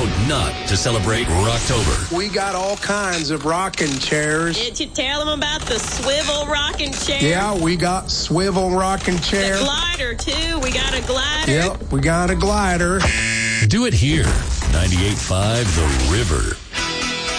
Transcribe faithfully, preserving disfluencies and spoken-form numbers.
not to celebrate Rocktober? We got all kinds of rocking chairs. Did you tell them about the swivel rocking chair? Yeah, we got swivel rocking chair. The glider, too. We got a glider. Yep, we got a glider. Do it here. ninety-eight point five The River.